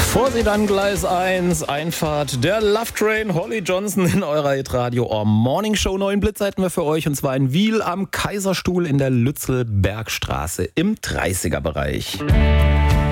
Vor Sie dann Gleis 1, Einfahrt der Love Train, Holly Johnson in eurer Hitradio Morning Show. 9 Blitz hätten wir für euch, und zwar in Wiel am Kaiserstuhl in der Lützelbergstraße im 30er Bereich.